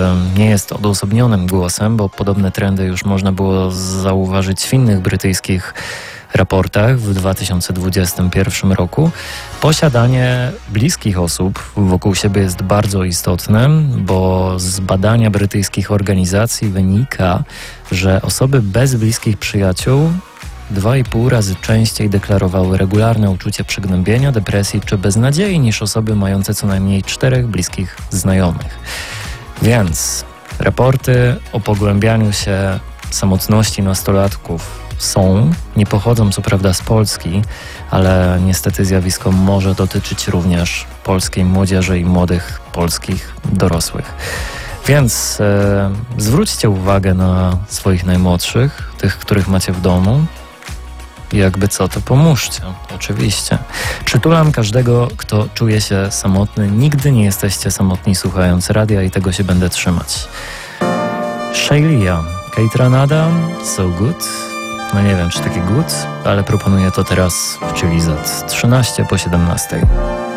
nie jest odosobnionym głosem, bo podobne trendy już można było zauważyć w innych brytyjskich raportach w 2021 roku. Posiadanie bliskich osób wokół siebie jest bardzo istotne, bo z badania brytyjskich organizacji wynika, że osoby bez bliskich przyjaciół 2,5 razy częściej deklarowały regularne uczucie przygnębienia, depresji czy beznadziei niż osoby mające co najmniej 4 bliskich znajomych. Więc raporty o pogłębianiu się samotności nastolatków nie pochodzą co prawda z Polski, ale niestety zjawisko może dotyczyć również polskiej młodzieży i młodych polskich dorosłych. Więc zwróćcie uwagę na swoich najmłodszych, tych, których macie w domu. Jakby co, to pomóżcie, oczywiście. Przytulam każdego, kto czuje się samotny. Nigdy nie jesteście samotni słuchając radia i tego się będę trzymać. Shaylia, Kate Ranada, So Good. No nie wiem, czy takie good, ale proponuję to teraz w Chili Z 13 po 17.